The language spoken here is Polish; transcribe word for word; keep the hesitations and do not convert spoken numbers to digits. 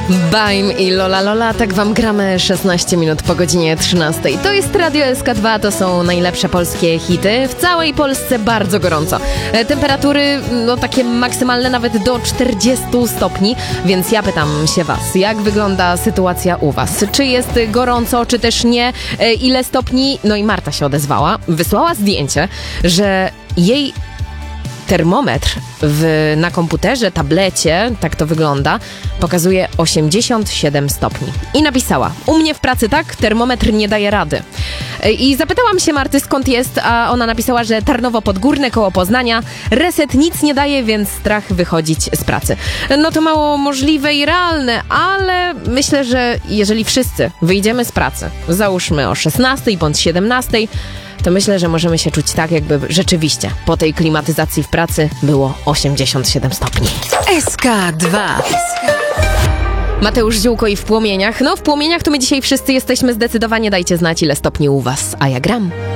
Baim i Lola Lola, tak wam gramy szesnaście minut po godzinie trzynastej. To jest Radio S K dwa, to są najlepsze polskie hity. W całej Polsce bardzo gorąco. Temperatury, no takie maksymalne nawet do czterdziestu stopni, więc ja pytam się was, jak wygląda sytuacja u was? Czy jest gorąco, czy też nie? Ile stopni? No i Marta się odezwała, wysłała zdjęcie, że jej termometr w, na komputerze, tablecie, tak to wygląda, pokazuje osiemdziesiąt siedem stopni. I napisała: u mnie w pracy tak, termometr nie daje rady. I zapytałam się Marty, skąd jest, a ona napisała, że Tarnowo Podgórne koło Poznania, reset nic nie daje, więc strach wychodzić z pracy. No to mało możliwe i realne, ale myślę, że jeżeli wszyscy wyjdziemy z pracy, załóżmy o szesnastej bądź siedemnastej, to myślę, że możemy się czuć tak, jakby rzeczywiście po tej klimatyzacji w pracy było osiemdziesiąt siedem stopni. S K dwa. Mateusz Ziółko i W płomieniach. No w płomieniach to my dzisiaj wszyscy jesteśmy zdecydowanie. Dajcie znać, ile stopni u was, a ja gram.